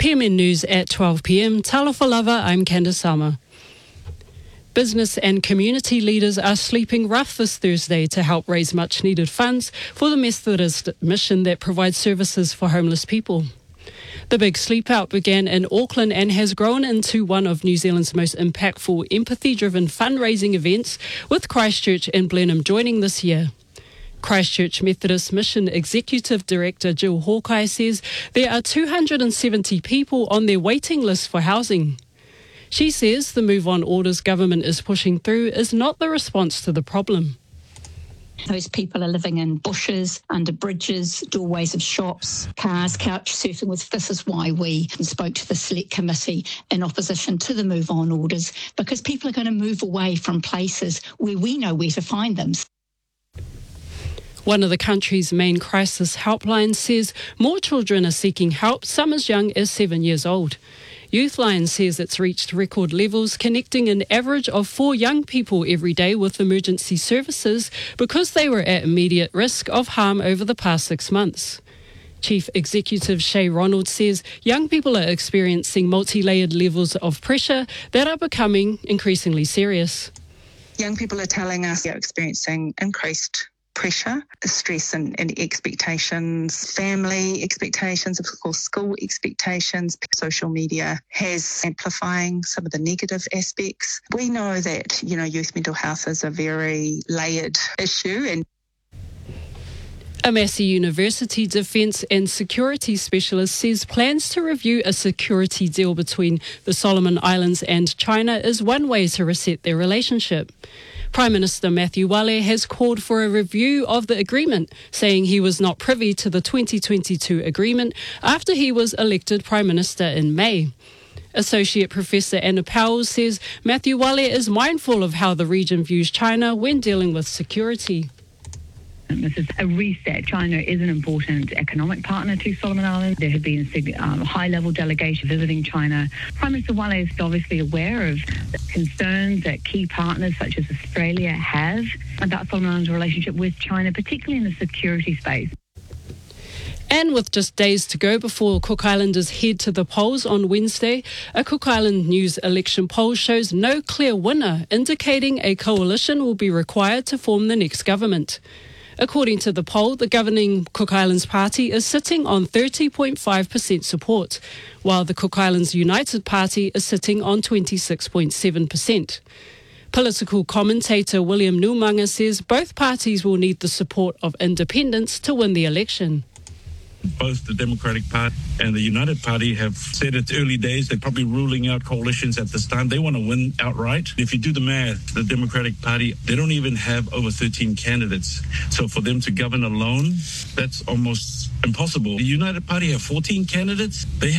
PMN News at 12 p.m. Talofa lava, I'm Candice Sama. Business and community leaders are sleeping rough this Thursday to help raise much-needed funds for the Methodist mission that provides services for homeless people. The big sleep out began in Auckland and has grown into one of New Zealand's most impactful empathy-driven fundraising events, with Christchurch and Blenheim joining this year. Christchurch Methodist Mission Executive Director Jill Hawkeye says there are 270 people on their waiting list for housing. She says the move on orders government is pushing through is not the response to the problem. Those people are living in bushes, under bridges, doorways of shops, cars, couch surfing with. This is why we spoke to the Select Committee in opposition to the move on orders, because people are going to move away from places where we know where to find them. One of the country's main crisis helplines says more children are seeking help, some as young as 7 years old. Youthline says it's reached record levels, connecting an average of 4 young people every day with emergency services because they were at immediate risk of harm over the past 6 months. Chief Executive Shay Ronald says young people are experiencing multi-layered levels of pressure that are becoming increasingly serious. Young people are telling us they're experiencing increased pressure, stress and expectations, family expectations, of course school expectations. Social media has amplifying some of the negative aspects. We know that, youth mental health is a very layered issue. And a Massey University defence and security specialist says plans to review a security deal between the Solomon Islands and China is one way to reset their relationship. Prime Minister Matthew Wale has called for a review of the agreement, saying he was not privy to the 2022 agreement after he was elected Prime Minister in May. Associate Professor Anna Powell says Matthew Wale is mindful of how the region views China when dealing with security. This is a reset. China is an important economic partner to Solomon Islands. There have been a high-level delegation visiting China. Prime Minister Wale is obviously aware of the concerns that key partners such as Australia have about Solomon Islands' relationship with China, particularly in the security space. And with just days to go before Cook Islanders head to the polls on Wednesday, a Cook Island News election poll shows no clear winner, indicating a coalition will be required to form the next government. According to the poll, the governing Cook Islands Party is sitting on 30.5% support, while the Cook Islands United Party is sitting on 26.7%. Political commentator William Numanga says both parties will need the support of independents to win the election. Both the Democratic Party and the United Party have said it's early days. They're probably ruling out coalitions at this time. They want to win outright. If you do the math, the Democratic Party, they don't even have over 13 candidates. So for them to govern alone, that's almost impossible. The United Party have 14 candidates. They